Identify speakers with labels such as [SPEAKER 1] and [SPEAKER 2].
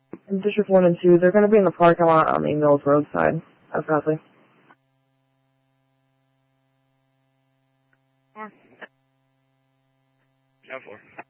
[SPEAKER 1] In District 1 and 2, they're going to be in the parking lot on the Mills Road side of Guthrie.
[SPEAKER 2] Four. 10-4.